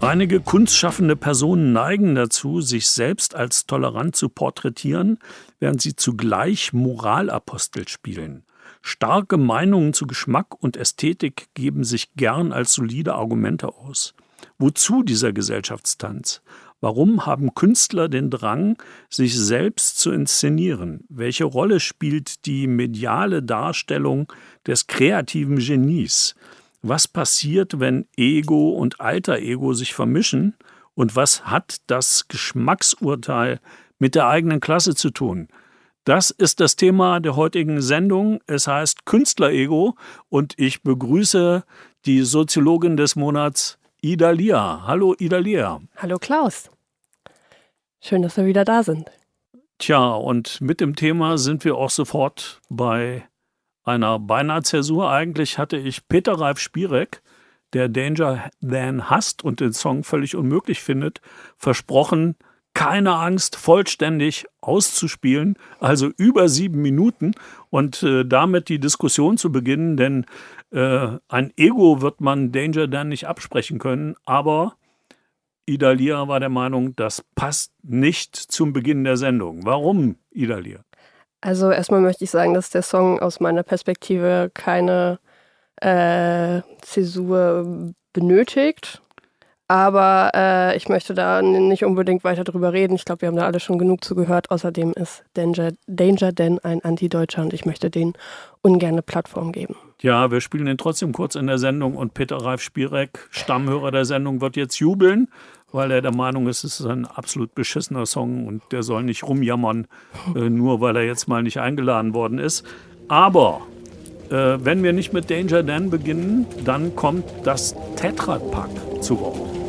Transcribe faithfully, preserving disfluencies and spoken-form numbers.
Einige kunstschaffende Personen neigen dazu, sich selbst als tolerant zu porträtieren, während sie zugleich Moralapostel spielen. Starke Meinungen zu Geschmack und Ästhetik geben sich gern als solide Argumente aus. Wozu dieser Gesellschaftstanz? Warum haben Künstler den Drang, sich selbst zu inszenieren? Welche Rolle spielt die mediale Darstellung des kreativen Genies? Was passiert, wenn Ego und Alter Ego sich vermischen? Und was hat das Geschmacksurteil mit der eigenen Klasse zu tun? Das ist das Thema der heutigen Sendung. Es heißt Künstlerego und ich begrüße die Soziologin des Monats, Ida Lier. Hallo Ida Lier. Hallo Klaus. Schön, dass wir wieder da sind. Tja, und mit dem Thema sind wir auch sofort bei einer Beinahe-Zäsur. Eigentlich hatte ich Peter Ralf Spierek, der Danger Dan hasst und den Song völlig unmöglich findet, versprochen, keine Angst, vollständig auszuspielen, also über sieben Minuten und äh, damit die Diskussion zu beginnen, denn äh, ein Ego wird man Danger Dan nicht absprechen können, aber Ida Lier war der Meinung, das passt nicht zum Beginn der Sendung. Warum, Ida Lier? Also erstmal möchte ich sagen, dass der Song aus meiner Perspektive keine äh, Zäsur benötigt. Aber äh, ich möchte da nicht unbedingt weiter drüber reden. Ich glaube, wir haben da alle schon genug zugehört. Außerdem ist Danger, Danger Dan ein Anti-Deutscher und ich möchte denen ungern eine Plattform geben. Ja, wir spielen den trotzdem kurz in der Sendung und Peter Ralf Spierek, Stammhörer der Sendung, wird jetzt jubeln, weil er der Meinung ist, es ist ein absolut beschissener Song und der soll nicht rumjammern, äh, nur weil er jetzt mal nicht eingeladen worden ist. Aber äh, wenn wir nicht mit Danger Dan beginnen, dann kommt das Tetra Pak zu Wort.